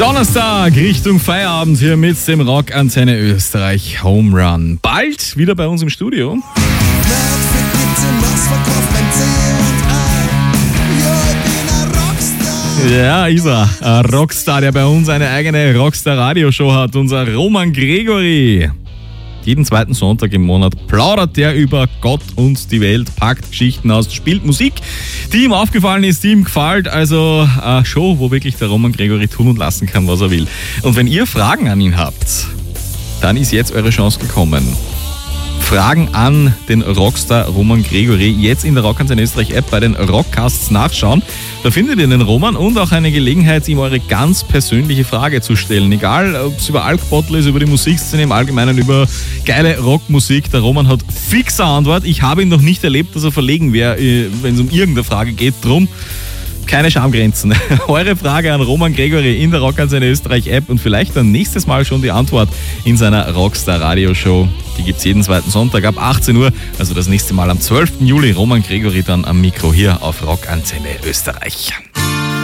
Donnerstag Richtung Feierabend hier mit dem Rockantenne Österreich Home Run. Bald wieder bei uns im Studio. Ja, ist er. Ein Rockstar, der bei uns eine eigene Rockstar-Radioshow hat. Unser Roman Gregory. Jeden zweiten Sonntag im Monat plaudert der über Gott und die Welt, packt Geschichten aus, spielt Musik, die ihm aufgefallen ist, die ihm gefällt. Also eine Show, wo wirklich der Roman Gregory tun und lassen kann, was er will. Und wenn ihr Fragen an ihn habt, dann ist jetzt eure Chance gekommen. Fragen an den Rockstar Roman Gregory jetzt in der Rockantenne Österreich App bei den Rockcasts nachschauen. Da findet ihr den Roman und auch eine Gelegenheit, ihm eure ganz persönliche Frage zu stellen. Egal, ob es über Alkbottle ist, über die Musikszene im Allgemeinen, über geile Rockmusik. Der Roman hat fixe Antwort. Ich habe ihn noch nicht erlebt, dass er verlegen wäre, wenn es um irgendeine Frage geht. Drum keine Schamgrenzen. Eure Frage an Roman Gregory in der Rockantenne Österreich App und vielleicht dann nächstes Mal schon die Antwort in seiner Rockstar-Radioshow. Die gibt es jeden zweiten Sonntag ab 18 Uhr, also das nächste Mal am 12. Juli. Roman Gregory dann am Mikro hier auf Rockantenne Österreich.